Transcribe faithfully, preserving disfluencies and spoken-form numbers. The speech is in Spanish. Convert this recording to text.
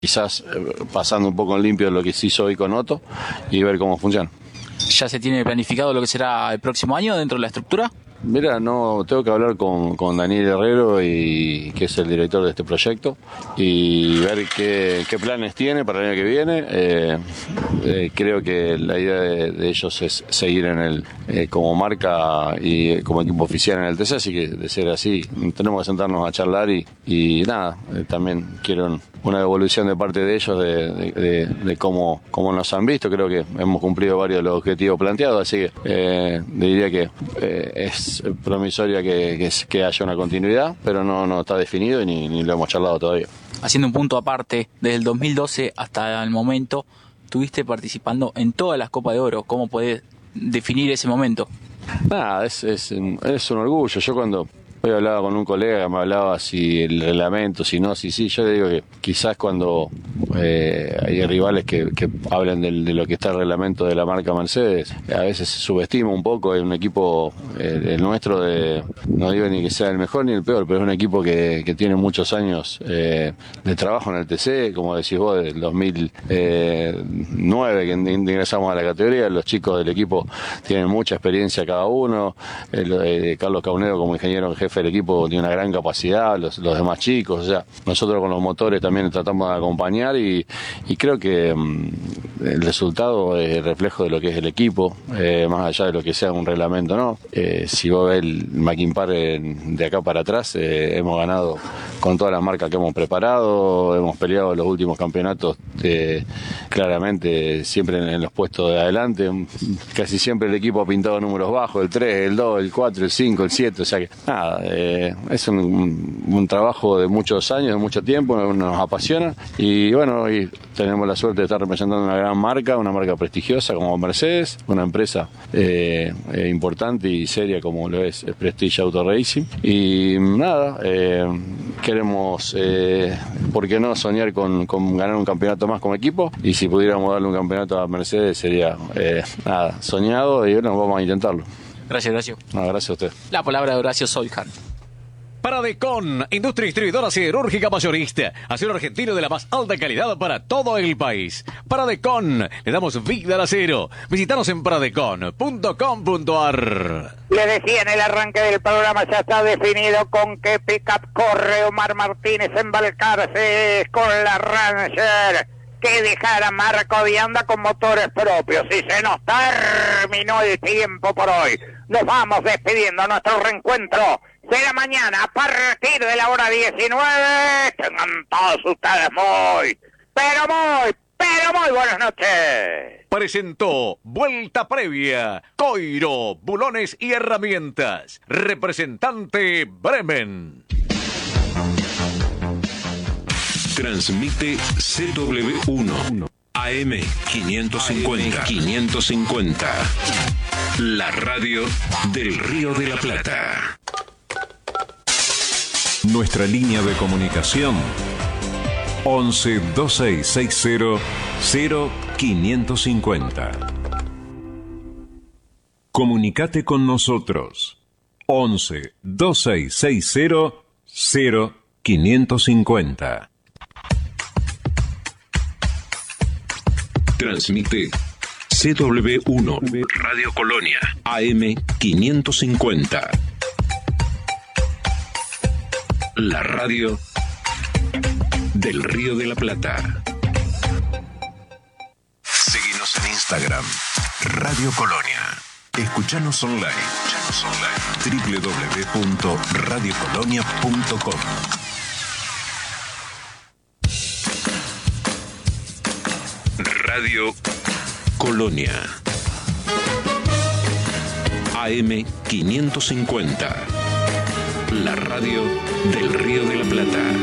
quizás eh, pasando un poco en limpio lo que se hizo hoy con Otto y ver cómo funciona. ¿Ya se tiene planificado lo que será el próximo año dentro de la estructura? Mira, no tengo que hablar con, con Daniel Herrero, y que es el director de este proyecto, y ver qué, qué planes tiene para el año que viene. Eh, eh, creo que la idea de, de ellos es seguir en el eh, como marca y como equipo oficial en el T C, así que de ser así tenemos que sentarnos a charlar y, y nada, eh, también quiero una devolución de parte de ellos de, de, de, de cómo, cómo nos han visto. Creo que hemos cumplido varios de los objetivos planteados, así que eh, diría que eh, es promisoria que, que, que haya una continuidad, pero no, no está definido y ni, ni lo hemos charlado todavía. Haciendo un punto aparte, desde el dos mil doce hasta el momento, estuviste participando en todas las Copas de Oro. ¿Cómo podés definir ese momento? Nada, es, es, es un orgullo. Yo cuando hoy hablaba con un colega, me hablaba si el reglamento, si no, si sí, yo le digo que quizás cuando eh, hay rivales que, que hablan del, de lo que está el reglamento de la marca Mercedes, a veces se subestima un poco. Hay un equipo, eh, el nuestro, de, no digo ni que sea el mejor ni el peor, pero es un equipo que, que tiene muchos años eh, de trabajo en el T C, como decís vos, del dos mil nueve que ingresamos a la categoría. Los chicos del equipo tienen mucha experiencia cada uno. El, eh, Carlos Caunero como ingeniero en jefe del equipo tiene una gran capacidad, los, los demás chicos, o sea, nosotros con los motores también tratamos de acompañar, y, y creo que um, el resultado es reflejo de lo que es el equipo, eh, más allá de lo que sea un reglamento, ¿no? Eh, si vos ves el Mackinpar de acá para atrás, eh, hemos ganado con todas las marcas que hemos preparado, hemos peleado los últimos campeonatos eh, claramente siempre en, en los puestos de adelante. Casi siempre el equipo ha pintado números bajos, el tres, el dos, el cuatro, el cinco, el siete, o sea que nada, eh, es un, un trabajo de muchos años, de mucho tiempo, nos apasiona, y bueno, hoy tenemos la suerte de estar representando una gran marca, una marca prestigiosa como Mercedes, una empresa eh, eh, importante y seria como lo es Prestige Auto Racing, y nada, eh, queremos, eh, ¿por qué no soñar con, con ganar un campeonato más como equipo? Y si pudiéramos darle un campeonato a Mercedes sería, eh, nada, soñado, y bueno, vamos a intentarlo. Gracias, Horacio. No, gracias a usted. La palabra de Horacio Soljan. Paradecon, industria distribuidora siderúrgica mayorista, acero argentino de la más alta calidad para todo el país. Paradecon, le damos vida al acero. Visítanos en paradecon punto com punto a r. Le decía en el arranque del programa, ya está definido con qué pick-up corre Omar Martínez en Balcarce con la Ranger, que dejará Marco Vianda con motores propios. Y se nos terminó el tiempo por hoy. Nos vamos despidiendo. Nuestro reencuentro será mañana a partir de la hora diecinueve. Tengan todos ustedes muy, pero muy, pero muy buenas noches. Presentó Vuelta Previa, Coiro, Bulones y Herramientas. Representante Bremen. Transmite C W uno, A M quinientos cincuenta, quinientos cincuenta. La radio del Río de la Plata. Nuestra línea de comunicación once, dos seis seis cero, cero quinientos cincuenta. Comunicate con nosotros once, dos seis seis cero, cero quinientos cincuenta. Transmite C W uno, Radio Colonia, A M quinientos cincuenta. La radio del Río de la Plata. Síguenos en Instagram, Radio Colonia. Escuchanos online, Escuchanos online. w w w punto radio colonia punto com. Radio Colonia, A M quinientos cincuenta. La radio del Río de la Plata.